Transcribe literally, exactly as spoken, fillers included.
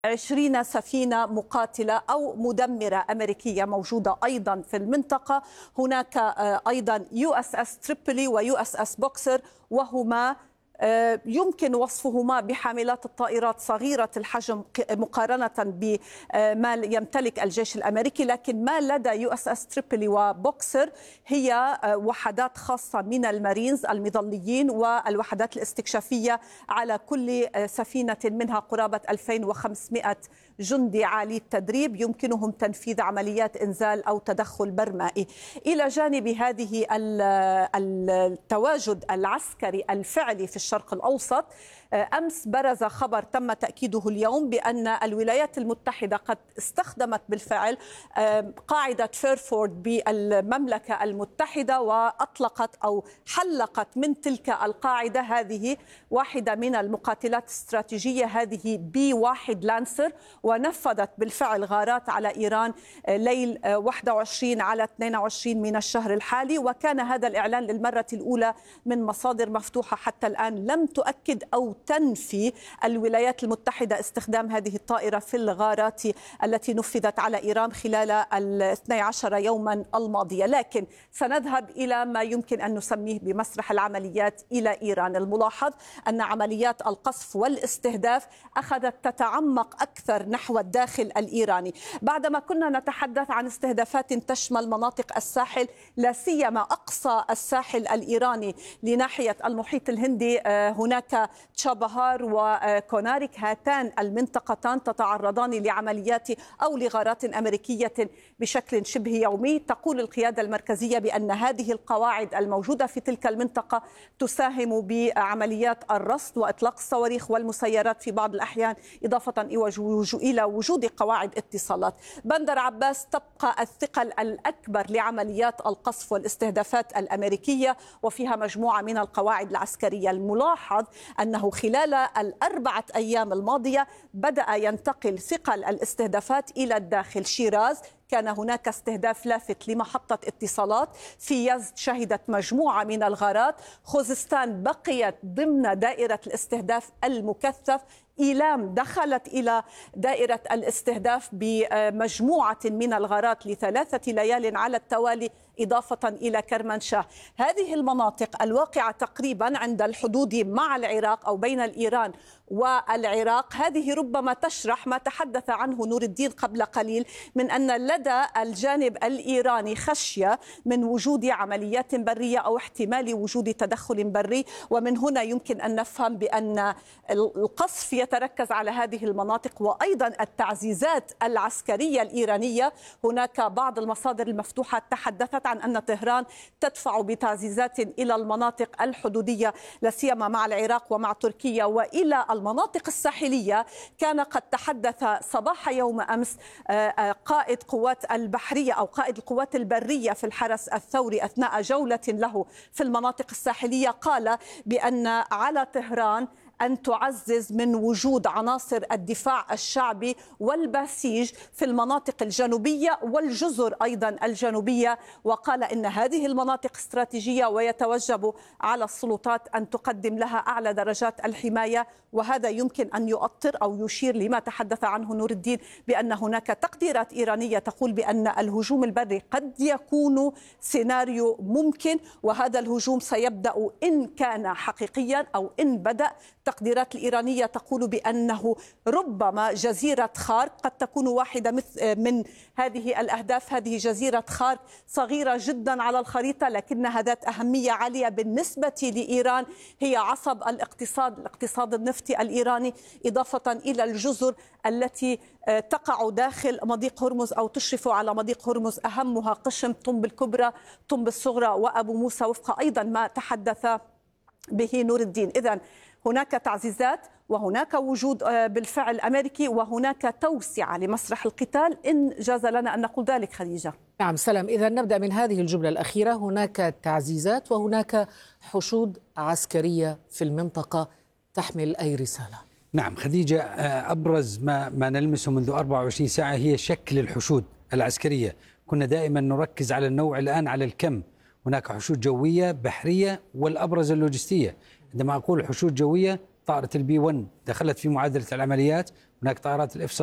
عشرين سفينة مقاتلة أو مدمرة أمريكية موجودة أيضا في المنطقة. هناك أيضا يو اس اس تريبولي ويو اس اس بوكسر، وهما يمكن وصفهما بحاملات الطائرات صغيرة الحجم مقارنة بما يمتلك الجيش الأمريكي، لكن ما لدى يو اس اس تريبولي وبوكسر هي وحدات خاصة من المارينز المظليين والوحدات الاستكشافية على كل سفينة منها قرابة ألفين وخمسمائة جندي عالي التدريب يمكنهم تنفيذ عمليات إنزال أو تدخل برمائي. إلى جانب هذه التواجد العسكري الفعلي في الشرق الأوسط، أمس برز خبر تم تأكيده اليوم بأن الولايات المتحدة قد استخدمت بالفعل قاعدة فيرفورد بالمملكة المتحدة وأطلقت أو حلقت من تلك القاعدة هذه واحدة من المقاتلات الاستراتيجية، هذه بي واحد لانسر، ونفذت بالفعل غارات على إيران ليل واحد وعشرين على اثنين وعشرين من الشهر الحالي. وكان هذا الإعلان للمرة الأولى من مصادر مفتوحة حتى الآن لم تؤكد أو تنفي الولايات المتحدة استخدام هذه الطائرة في الغارات التي نفذت على إيران خلال الاثني عشر يوما الماضية. لكن سنذهب إلى ما يمكن أن نسميه بمسرح العمليات إلى إيران. الملاحظ أن عمليات القصف والاستهداف أخذت تتعمق أكثر نحو الداخل الإيراني، بعدما كنا نتحدث عن استهدافات تشمل مناطق الساحل، لا سيما أقصى الساحل الإيراني لناحية المحيط الهندي. هناك تشابهار وكونارك، هاتان المنطقتان تتعرضان لعمليات أو لغارات أمريكية بشكل شبه يومي. تقول القيادة المركزية بأن هذه القواعد الموجودة في تلك المنطقة تساهم بعمليات الرصد وإطلاق الصواريخ والمسيرات في بعض الأحيان، إضافة إلى وجود قواعد اتصالات. بندر عباس تبقى الثقل الأكبر لعمليات القصف والاستهدافات الأمريكية، وفيها مجموعة من القواعد العسكرية. الملاحظ أنه خلال الأربعة أيام الماضية بدأ ينتقل ثقل الاستهدافات إلى الداخل. شيراز كان هناك استهداف لافت لمحطة اتصالات، في يزد شهدت مجموعة من الغارات، خوزستان بقيت ضمن دائرة الاستهداف المكثف، إيلام دخلت إلى دائرة الاستهداف بمجموعة من الغارات لثلاثة ليال على التوالي، إضافة إلى كرمانشاه. هذه المناطق الواقعة تقريبا عند الحدود مع العراق أو بين الإيران والعراق، هذه ربما تشرح ما تحدث عنه نور الدين قبل قليل من أن لدى الجانب الإيراني خشية من وجود عمليات برية أو احتمال وجود تدخل بري. ومن هنا يمكن أن نفهم بأن القصف يتركز على هذه المناطق، وأيضا التعزيزات العسكرية الإيرانية. هناك بعض المصادر المفتوحة تحدثت عن أن طهران تدفع بتعزيزات إلى المناطق الحدودية لا سيما مع العراق ومع تركيا وإلى المناطق الساحلية. كان قد تحدث صباح يوم أمس قائد قوات البحرية أو قائد القوات البرية في الحرس الثوري أثناء جولة له في المناطق الساحلية، قال بأن على طهران أن تعزز من وجود عناصر الدفاع الشعبي والباسيج في المناطق الجنوبية والجزر أيضا الجنوبية، وقال إن هذه المناطق استراتيجية ويتوجب على السلطات أن تقدم لها أعلى درجات الحماية. وهذا يمكن أن يؤطر أو يشير لما تحدث عنه نور الدين بأن هناك تقديرات إيرانية تقول بأن الهجوم البري قد يكون سيناريو ممكن، وهذا الهجوم سيبدأ إن كان حقيقيا أو إن بدأ. التقديرات الإيرانية تقول بأنه ربما جزيرة خارق قد تكون واحدة من هذه الأهداف. هذه جزيرة خارق صغيرة جدا على الخريطة، لكنها ذات أهمية عالية بالنسبة لإيران، هي عصب الاقتصاد الاقتصاد النفطي الإيراني، إضافة إلى الجزر التي تقع داخل مضيق هرمز أو تشرف على مضيق هرمز، أهمها قشم، طنب الكبرى، طنب الصغرى وأبو موسى، وفق أيضا ما تحدث به نور الدين. إذن هناك تعزيزات وهناك وجود بالفعل أمريكي وهناك توسعة لمسرح القتال، إن جاز لنا أن نقول ذلك خديجة. نعم سلام، إذا نبدأ من هذه الجملة الأخيرة، هناك تعزيزات وهناك حشود عسكرية في المنطقة تحمل أي رسالة؟ نعم خديجة، أبرز ما, ما نلمسه منذ أربعة وعشرين ساعة هي شكل الحشود العسكرية. كنا دائما نركز على النوع، الآن على الكم. هناك حشود جوية، بحرية، والأبرز اللوجستية. عندما أقول حشود جوية طائرة البي واحد دخلت في معادلة العمليات، هناك طائرات الاف